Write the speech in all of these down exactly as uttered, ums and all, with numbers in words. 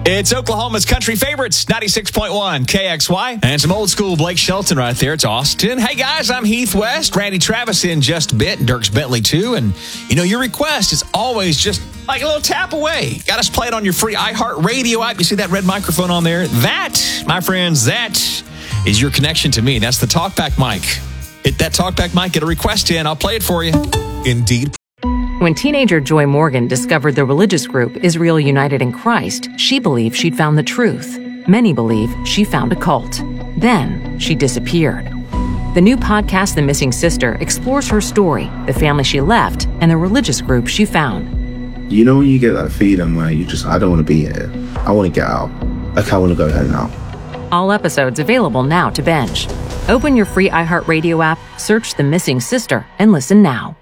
It's Oklahoma's country favorites, ninety-six point one K X Y. And some old school Blake Shelton right there. It's Austin. Hey, guys, I'm Heath West. Randy Travis in just a bit. Dirks Bentley, too. And, you know, your request is always just like a little tap away. Got us play it on your free iHeartRadio app. You see that red microphone on there? That, my friends, that is your connection to me. That's the TalkBack mic. Hit that TalkBack mic, get a request in. I'll play it for you. Indeed. When teenager Joy Morgan discovered the religious group Israel United in Christ, she believed she'd found the truth. Many believe she found a cult. Then she disappeared. The new podcast, The Missing Sister, explores her story, the family she left, and the religious group she found. You know when you get that feeling where you just, I don't want to be here. I want to get out. Like, I want to go home now. All episodes available now to binge. Open your free iHeartRadio app, search The Missing Sister, and listen now.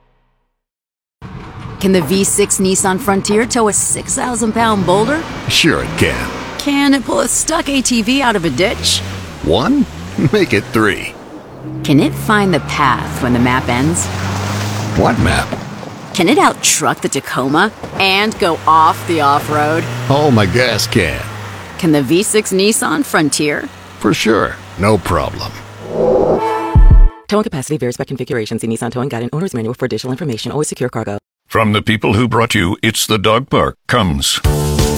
Can the V six Nissan Frontier tow a six thousand pound boulder? Sure it can. Can it pull a stuck A T V out of a ditch? One? Make it three. Can it find the path when the map ends? What map? Can it out-truck the Tacoma and go off the off-road? Oh, my gas can. Can the V six Nissan Frontier? For sure. No problem. Towing capacity varies by configuration. See Nissan Towing Guide and Owner's Manual for additional information. Always secure cargo. From the people who brought you It's the Dog Park comes